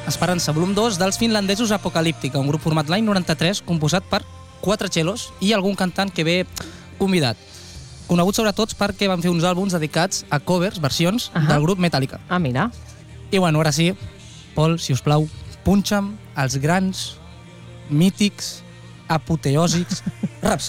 Esperança, volum 2 dels finlandesos Apocalíptica, un grup format l'any 93 composat per 4 cellos i algun cantant que ve convidat. Coneguts sobretot perquè van fer uns àlbums dedicats a covers, versions del grup Metallica. Ah, mira. I bueno, ara sí, Pol, si us plau, punxa'm els grans, mítics, apoteòsics raps.